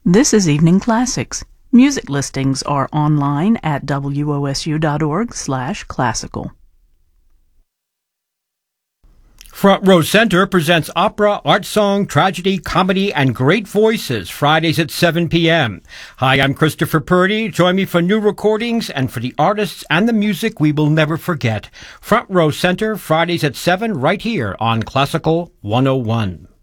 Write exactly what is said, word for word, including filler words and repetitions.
This is Evening Classics. Music listings are online at W O S U dot org slash classical. Front Row Center presents opera, art song, tragedy, comedy, and great voices Fridays at seven p.m. Hi, I'm Christopher Purdy. Join me for new recordings and for the artists and the music we will never forget. Front Row Center, Fridays at seven, right here on Classical one oh one.